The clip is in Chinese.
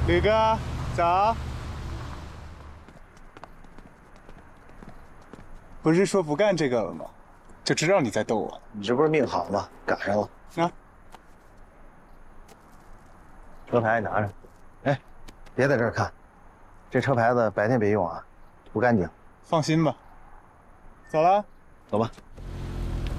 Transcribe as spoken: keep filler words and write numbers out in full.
吕哥，早。不是说不干这个了吗？就知道你在逗我。 你这不是命好吗？赶上了。 啊， 车牌拿着。哎，别在这儿看，这车牌子白天别用啊，不干净。 放心吧。走了。 走吧。